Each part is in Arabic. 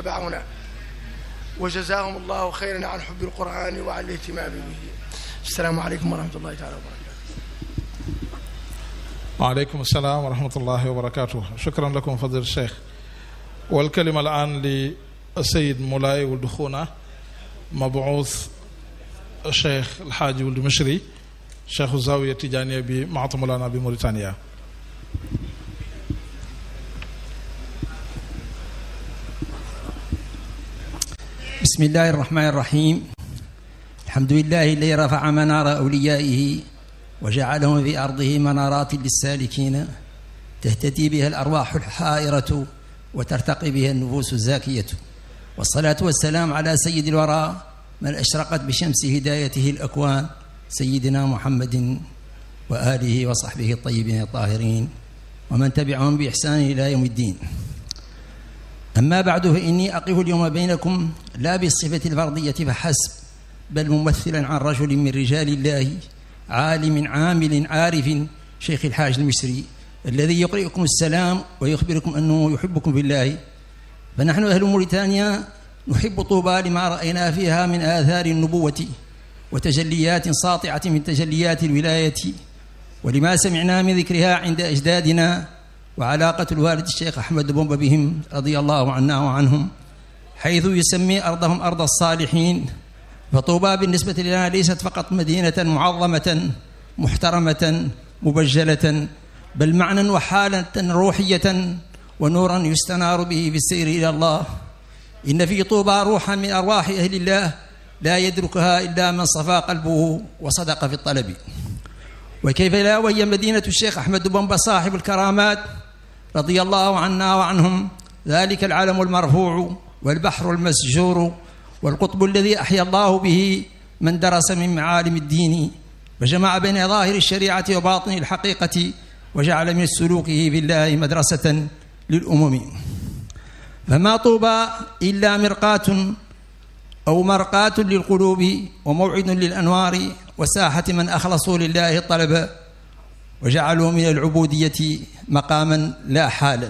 اتبعونا، وجزاهم الله خيرا عن حب القرآن وعن الاهتمام به. السلام عليكم ورحمة الله تعالى وبركاته. وعليكم السلام ورحمة الله وبركاته. شكرا لكم فضيلة الشيخ. والكلمة الآن للسيد مولاي ولد خونا مبعوث الشيخ الحاج ولد مشري شيخ الزاوية التجانية بمعطى مولانا بموريتانيا. بسم الله الرحمن الرحيم. الحمد لله الذي رفع منار أوليائه وجعلهم في أرضه منارات للسالكين تهتدي بها الأرواح الحائرة وترتقي بها النفوس الزاكية، والصلاة والسلام على سيد الورى من أشرقت بشمس هدايته الأكوان سيدنا محمد وآله وصحبه الطيبين الطاهرين ومن تبعهم بإحسان إلى يوم الدين. أما بعد، فإني أقف اليوم بينكم لا بالصفة الفردية فحسب، بل ممثلا عن رجل من رجال الله، عالم عامل عارف، شيخ الحاج المشري، الذي يقرئكم السلام ويخبركم أنه يحبكم في الله. فنحن أهل موريتانيا نحب طوبى لما رأينا فيها من آثار النبوة وتجليات ساطعة من تجليات الولاية، ولما سمعنا من ذكرها عند أجدادنا، وعلاقة الوالد الشيخ أحمد بومبا بهم رضي الله عنا وعنهم، حيث يسمي أرضهم أرض الصالحين. فطوبى بالنسبة لنا ليست فقط مدينة معظمة محترمة مبجلة، بل معنى وحالة روحية ونورا يستنار به في السير إلى الله. إن في طوبى روحا من أرواح أهل الله لا يدركها إلا من صفى قلبه وصدق في الطلب. وكيف لا وهي مدينة الشيخ أحمد بومبا صاحب الكرامات رضي الله عنا وعنهم، ذلك العلم المرفوع والبحر المسجور والقطب الذي أحيا الله به من درس من معالم الدين، وجمع بين ظاهر الشريعة وباطن الحقيقة، وجعل من سلوكه بالله مدرسة للأمم. فما طوبى إلا مرقاة أو مرقاة للقلوب وموعد للأنوار، وساحة من أخلصوا لله الطلب وجعلوا من العبودية مقاما لا حالا.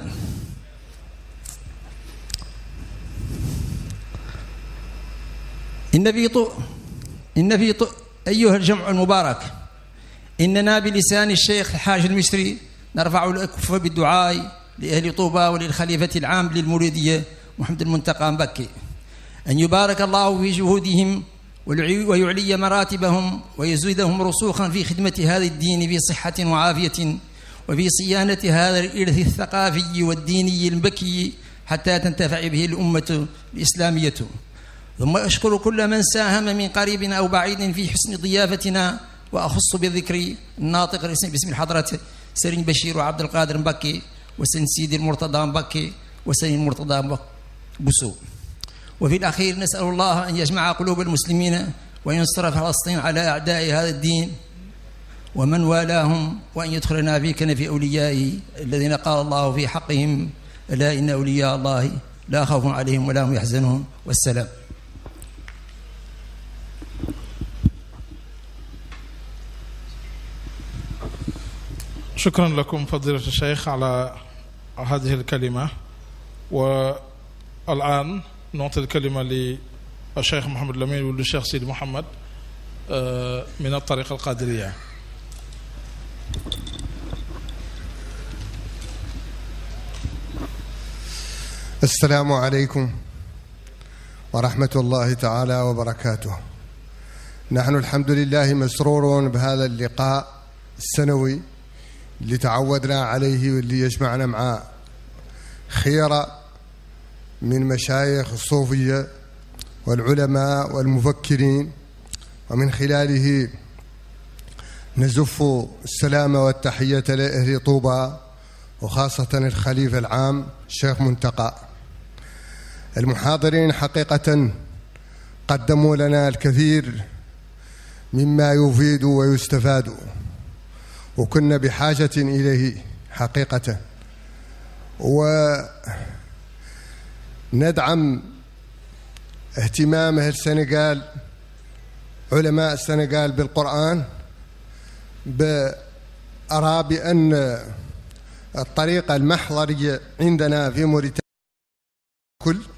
إن في أيها الجمع المبارك، إننا بلسان الشيخ الحاج المشري نرفع الأكف بالدعاء لأهل طوبى وللخليفة العام للمريدية محمد المنتقى مبكي أن يبارك الله في جهودهم ويعلي مراتبهم ويزيدهم رسوخا في خدمة هذا الدين بصحة وعافية، وفي صيانة هذا الإرث الثقافي والديني المبكي حتى تنتفع به الأمة الإسلامية. ثم أشكر كل من ساهم من قريب أو بعيد في حسن ضيافتنا، وأخص بالذكر الناطق باسم الحضرة سرين بشير وعبد القادر مبكي وسن سيدي المرتضى مبكي وسن المرتضى بوسو. وفي الأخير نسأل الله أن يجمع قلوب المسلمين وينصر فلسطين على أعداء هذا الدين ومن والاهم، وأن يدخلنا في كنف أوليائه الذين قال الله في حقهم ألا إن أولياء الله لا خوف عليهم ولا هم يحزنون. والسلام. شكرا لكم فضيلة الشيخ على هذه الكلمة. والآن نعطي الكلمة للشيخ محمد الأمين وللشيخ سيد محمد من الطريقة القادرية. السلام عليكم ورحمة الله تعالى وبركاته. نحن الحمد لله مسرورون بهذا اللقاء السنوي اللي تعودنا عليه واللي يجمعنا مع خيرة من مشايخ الصوفية والعلماء والمفكرين، ومن خلاله نزف السلام والتحية لأهل طوبى وخاصة الخليفة العام الشيخ منتقى. المحاضرين حقيقة قدموا لنا الكثير مما يفيد ويستفاد، وكنا بحاجة إليه حقيقة. وندعم اهتمام أهل السنغال، علماء السنغال بالقرآن، أرى بأن الطريقة المحضرية عندنا في موريتانيا كل